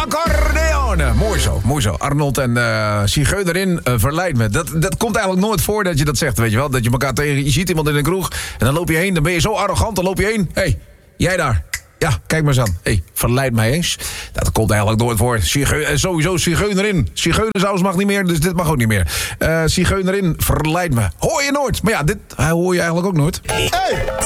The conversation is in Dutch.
Accordeon. Mooi zo. Arnold en Zigeunerin verleid me. Dat komt eigenlijk nooit voor dat je dat zegt, weet je wel. Dat je elkaar je ziet iemand in een kroeg en dan loop je heen. Dan ben je zo arrogant, dan loop je heen. Hé, jij daar. Ja, kijk maar eens aan. Hé, verleid mij eens. Dat komt eigenlijk nooit voor. Sowieso Zigeunerin. Zigeunersaus mag niet meer, dus dit mag ook niet meer. Zigeunerin verleid me. Hoor je nooit. Maar ja, dit hoor je eigenlijk ook nooit. Hey!